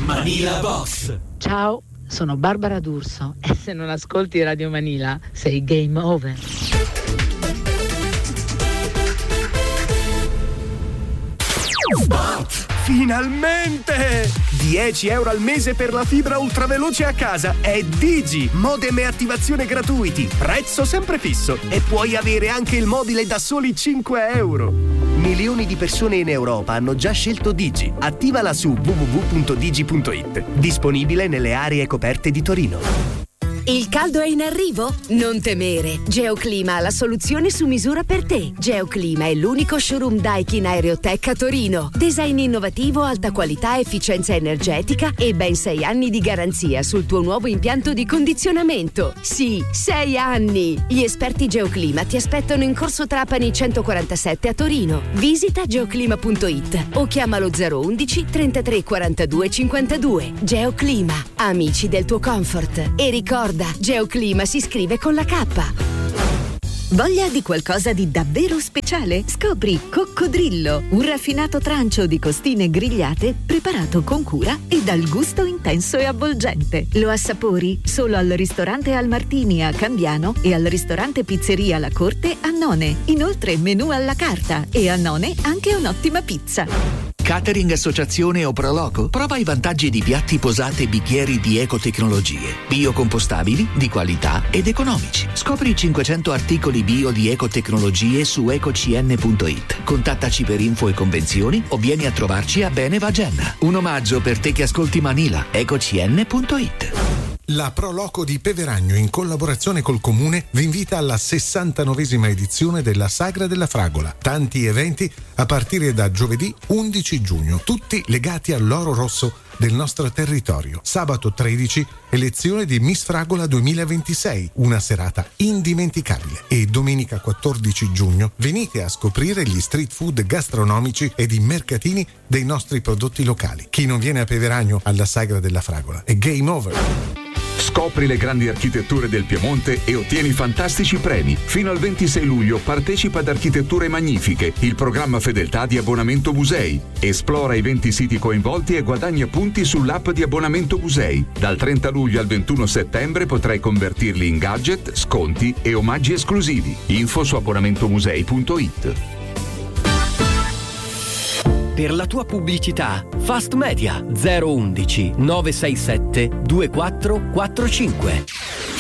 Manila Box. Ciao, sono Barbara D'Urso e se non ascolti Radio Manila sei game over. Finalmente! 10 euro al mese per la fibra ultraveloce a casa. È Digi, modem e attivazione gratuiti, prezzo sempre fisso e puoi avere anche il mobile da soli 5 euro. Milioni di persone in Europa hanno già scelto Digi. Attivala su www.digi.it. Disponibile nelle aree coperte di Torino. Il caldo è in arrivo? Non temere. Geoclima ha la soluzione su misura per te. Geoclima è l'unico showroom Daikin Aerotech a Torino. Design innovativo, alta qualità, efficienza energetica e ben 6 anni di garanzia sul tuo nuovo impianto di condizionamento. Sì, 6 anni! Gli esperti Geoclima ti aspettano in Corso Trapani 147 a Torino. Visita geoclima.it o chiamalo 011 33 42 52. Geoclima, amici del tuo comfort. E ricorda, Geoclima si scrive con la K. Voglia di qualcosa di davvero speciale? Scopri Coccodrillo, un raffinato trancio di costine grigliate preparato con cura e dal gusto intenso e avvolgente. Lo assapori solo al ristorante Al Martini a Cambiano e al ristorante Pizzeria La Corte a None. Inoltre menù alla carta e a None anche un'ottima pizza. Catering Associazione o Proloco? Prova i vantaggi di piatti, posate e bicchieri di ecotecnologie, biocompostabili, di qualità ed economici. Scopri 500 articoli bio di ecotecnologie su ecocn.it. Contattaci per info e convenzioni o vieni a trovarci a Bene Vagenna. Un omaggio per te che ascolti Manila. ecocn.it. La Proloco di Peveragno, in collaborazione col Comune, vi invita alla 69esima edizione della Sagra della Fragola. Tanti eventi a partire da giovedì 11 giugno, tutti legati all'oro rosso del nostro territorio. Sabato 13, elezione di Miss Fragola 2026, una serata indimenticabile. E domenica 14 giugno venite a scoprire gli street food gastronomici ed i mercatini dei nostri prodotti locali. Chi non viene a Peveragno alla Sagra della Fragola è game over. Scopri le grandi architetture del Piemonte e ottieni fantastici premi. Fino al 26 luglio partecipa ad Architetture Magnifiche, il programma fedeltà di Abbonamento Musei. Esplora i 20 siti coinvolti e guadagna punti sull'app di Abbonamento Musei. Dal 30 luglio al 21 settembre potrai convertirli in gadget, sconti e omaggi esclusivi. Info su abbonamentomusei.it. Per la tua pubblicità, Fast Media 011 967 2445.